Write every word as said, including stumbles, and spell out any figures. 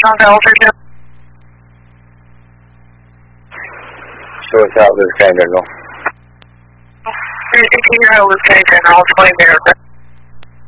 on Delta two. So it's out this kind of go. If you hear how this guy can, I'll explain there.